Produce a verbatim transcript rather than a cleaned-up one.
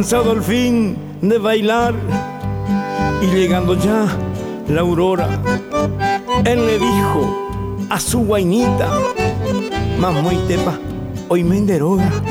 Cansado al fin de bailar y llegando ya la aurora, él le dijo a su guainita: Mamoy tepa, hoy me enderoga.